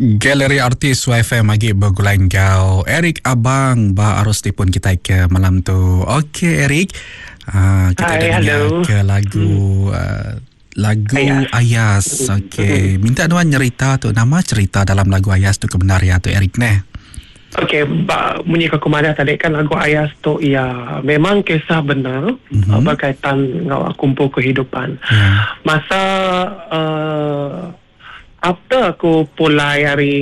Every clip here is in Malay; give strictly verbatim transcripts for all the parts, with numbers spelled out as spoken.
Galeri Artis Y F M lagi bergulang kau Eric Abang ba arus tipun kita ke malam tu. Okey Eric, uh, kita Hai, dah dengar hello. ke lagu uh, lagu Ayas, Ayas. Okey, minta Nuan cerita tu, nama cerita dalam lagu Ayas tu kebenaran tu Eric ne. Okey, bunyi ke kumadah tadi kan lagu Ayas tu ya memang kisah benar mm-hmm. berkaitan dengan kumpul kehidupan. Yeah. Masa uh, after aku pulai hari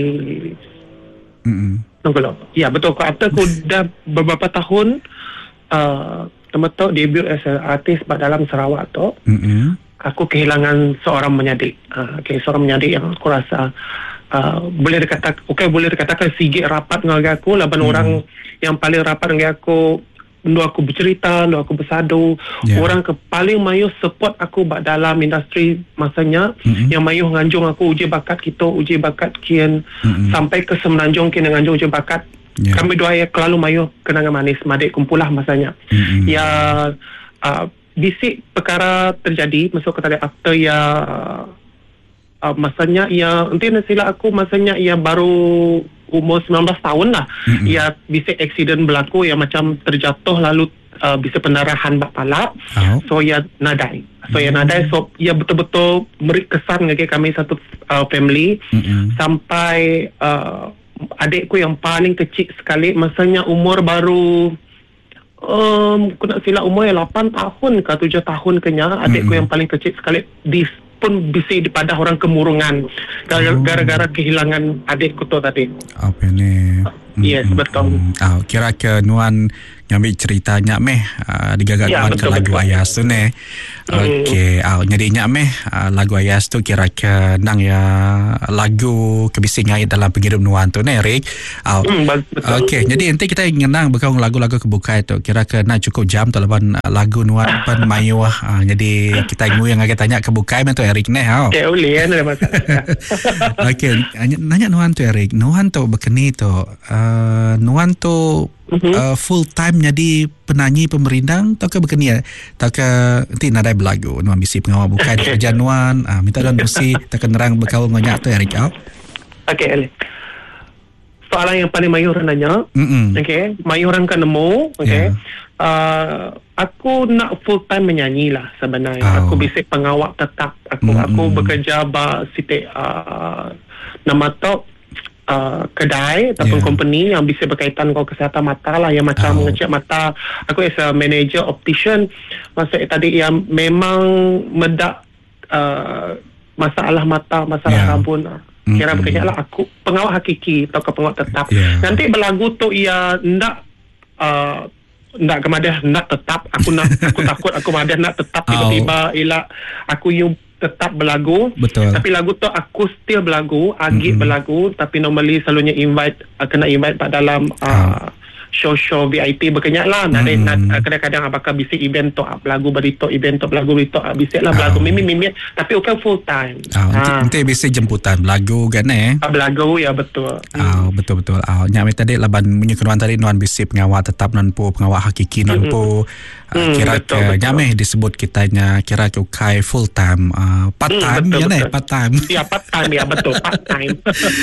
mm-hmm. tunggu ya betul aku after aku dah beberapa tahun uh, teman-teman debut as a artist dalam Sarawak tu mm-hmm. aku kehilangan seorang menyadik uh, okay, seorang menyadik yang aku rasa uh, boleh dikatakan okay, boleh dikatakan sigit rapat dengan aku laban mm-hmm. orang yang paling rapat dengan aku. Ndu aku bercerita, ndu aku bersadu. Yeah. Orang ke paling mayuh support aku dalam industri masanya, mm-hmm. yang mayuh nganjung aku uji bakat kita, uji bakat kian mm-hmm. sampai ke semenanjung kian nganjung uji bakat. Yeah. Kami dua ya selalu mayuh kenangan manis madik kumpulah masanya. Mm-hmm. Ya uh, bisik perkara terjadi masuk ke tadi after ya uh, masanya ya nanti sila aku masanya ya baru umur sembilan belas tahun lah. Mm-hmm. Ya bisa accident berlaku ya macam terjatuh lalu uh, bisa pendarahan bak pala. Oh. So ya nadai. So mm-hmm. ya nadai so ya betul-betul beri kesan dengan kami satu uh, family mm-hmm. sampai uh, adikku yang paling kecil sekali masanya umur baru um, aku nak silap umur yang lapan tahun ke tujuh tahun kenya adikku mm-hmm. yang paling kecil sekali di pun bisa dipadah orang kemurungan gara-gara oh. kehilangan adikku tu tadi. Apa ni? Yes, mm, betul. Mm, oh, kira ke Nuan ngambil ceritanya meh uh, digagak ya, Nuan ke lagu betul. Ayas tu ne. Okey, mm. oh, nyadinya meh uh, lagu Ayas tu kira ke nang ya lagu kebising ayat dalam pengirim Nuan tu ne Rick. Oh. Mm, Okey, jadi nanti kita ngenang bekau lagu-lagu kebuka itu kira ke nak cukup jam tu lepas lagu Nuan pen mayu uh, jadi kita ingu yang agak tanya kebuka men tu Eric ne. Oh. Okey, boleh ya ada masalah. Okey, nanya Nuan tu Eric, Nuan tu bekeni tu uh, Nuan tu mm-hmm. uh, full time jadi penyanyi pemerindang atau ke begini ya atau ke nanti nadai berlagu Nuan bisi pengawal bukan kerja Nuan uh, minta Nuan bisi tak nerang berkau ngonyak tu Eric out. Okey, soalan yang paling mayur nanya. Mm-hmm. Okey, mayuran kan nemu. Okey. Yeah. Uh, aku nak full time menyanyi lah sebenarnya. Oh. Aku bisi pengawal tetap. Aku mm-hmm. aku bekerja ba siti uh, nama tu Uh, kedai ataupun yeah. company yang bisa berkaitan dengan kesihatan mata lah yang macam oh. mengecek mata. Aku as a manager optician masa tadi yang memang medak uh, masalah mata, masalah yeah. sabun. Mm-hmm. Kira bekerja lah aku pengawal hakiki atau pengawal tetap. Yeah. Nanti berlagu tu ia ndak uh, ndak kemadah ndak tetap. Aku nak aku takut aku madah nak tetap tiba-tiba oh. ialah aku you tetap berlagu. Betul. Tapi lagu tu aku still berlagu, agit mm-hmm. berlagu, tapi normally selalunya invite uh, kena invite pada dalam uh, oh. show-show V I P berkenyak lah. Mm-hmm. Nad, kadang-kadang apakah bisik event tu berlagu berito, event tu berlagu berito, bisik lah berlagu oh. mimik-mimik, tapi bukan full time. Oh, ha. Nanti bisik jemputan berlagu kan eh? Berlagu ya betul. Oh, betul-betul. Oh, nyamai tadi laban menyukai tadi Nuan bisik pengawal tetap Nuan po pengawal hakiki Nuan mm-hmm. po. Uh, kira hmm, ke nyameh disebut kitanya kira ke ukai full time uh, part time hmm, ya nih part time ya part time ya betul part time.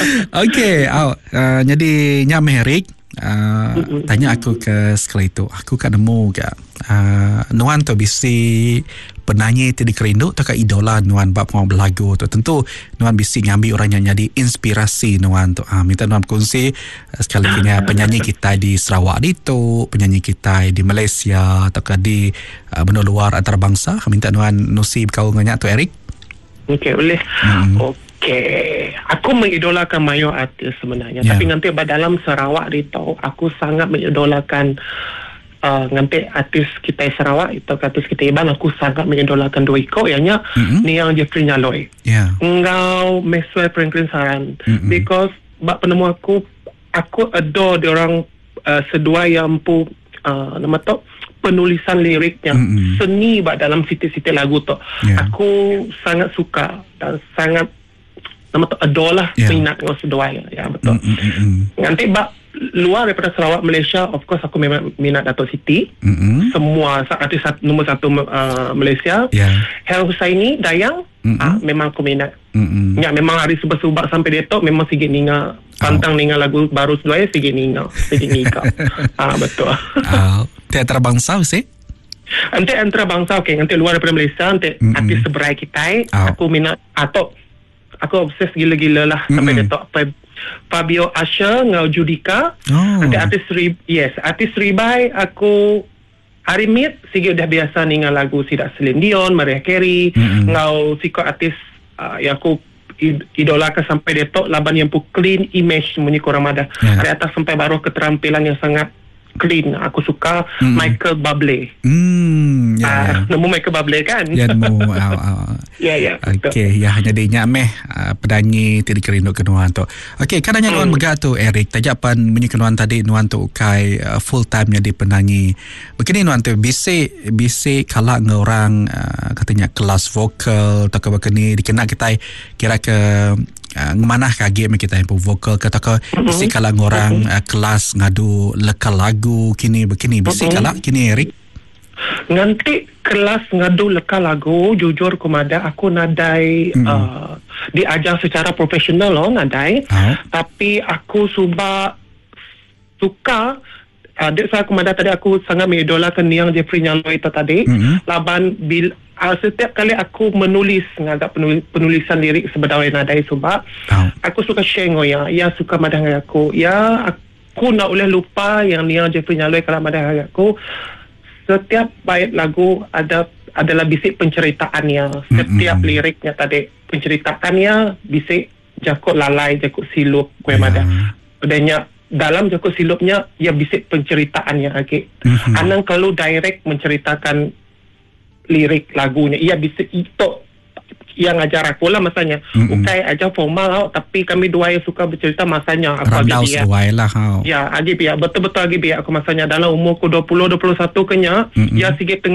Okey oh, uh, jadi nyameh Rick uh, mm-hmm. tanya aku ke sekali itu aku kan nemu ke uh, Nuan tu bisi penyanyi tu dikerindu tak idola Nuan bab mau berlagu tu tentu Nuan bisi ngambil orang yang jadi inspirasi Nuan tu uh, minta Nuan kongsi uh, sekali punya penyanyi kita di Sarawak itu penyanyi kita di Malaysia atau di uh, benua luar antarabangsa minta Nuan nusi kau nganyak tu Eric. Okey boleh. Hmm. Okey, aku mengidolakan mayor artis sebenarnya yeah. tapi nanti dalam Sarawak itu aku sangat mengidolakan Uh, nganti artis kita Sarawak itu artis kita Iban aku sangat mengidolakan dua iko ianya mm-hmm. ni yang Jeffrey Nyaloi yeah. engau Maxwell Franklin Saran mm-hmm. because bak penemu aku aku adore diorang uh, sedua yang pu uh, nama tu penulisan liriknya mm-hmm. seni bak dalam siti-siti lagu tu yeah. aku sangat suka dan sangat nama tu adore lah yeah. minat dengan sedua ya betul mm-hmm. nanti bak luar daripada Sarawak Malaysia of course aku memang minat Dato' Siti mm-hmm. semua artis nombor satu uh, Malaysia yeah. Hel Husaini Dayang ah, memang aku minat. Mm-mm. Ya, memang hari subak-subak sampai detok memang sikit ninga. Pantang oh. ninga lagu baru sedua sikit ninga. Sikit ninga. ah, betul. Oh, teater bangsa sih? Nanti antara bangsa, okay. Nanti luar daripada Malaysia, nanti mm-mm. artis seberai kita, oh. aku minat, atau aku obses gila-gila lah mm-mm. sampai detok. Fabio Asher ngau Judika oh. nanti artis Rib, yes artis Ribai aku hari mit sige udah biasa nih ngau lagu Sidak Celine Dion, Mariah Carey mm-hmm. ngau siko artis uh, yang aku idolakan sampai detok laban yang pu clean image munyi korang mada yeah. dari atas sampai baru keterampilan yang sangat clean. Aku suka mm. Michael Bublé. Hmm, ya. Uh, yeah. Nemu Michael Bublé kan? Ya, nemu. oh, oh. Ya, ya. Okey, ya hanya dia meh uh, penyanyi tidak kerinduk kenuan tu. Okey, kadangnya nuan mm. begak tu Eric, tajapan menyi kenuan tadi nuan tu kai uh, full time jadi penyanyi. Begini nuan tu bisik bisik kalak ngorang uh, katanya kelas vokal atau begini dikenal kita kira ke Uh, ngemanah kage kita yang vokal kata ke bisi kalau orang uh, kelas ngadu lekal lagu kini begini bisi kalau kini Eric nanti kelas ngadu lekal lagu jujur kumada aku nadai mm-hmm. uh, diajar secara profesional loh nadai oh. tapi aku suba suka adik saya kumada tadi aku sangat mengidolakan yang Jeffrey Nyaloi itu tadi mm-hmm. laban bil Uh, setiap kali aku menulis ngagak penulis, penulisan lirik sebenarnya nadai subak oh. aku suka share ngoya ya suka madah dengan aku ya aku nak boleh lupa yang Nia Jeffrey Nyaloi kalau madah dengan aku setiap bait lagu ada adalah bisik penceritaannya setiap mm-hmm. liriknya tadi penceritaannya bisik jakut lalai jakut silup gue yeah. madah adanya dalam jakut silupnya ya bisik penceritaan yang agak mm-hmm. anang kalau direct menceritakan lirik lagunya ia bisa itu yang ajar aku lah masanya mm-hmm. ukai aja formal tau, tapi kami dua yang suka bercerita masanya aku agi biar lah, ya agi biar betul-betul agi biar aku masanya dalam umurku dua puluh dua puluh satu kenya mm-hmm. ya sikit tengah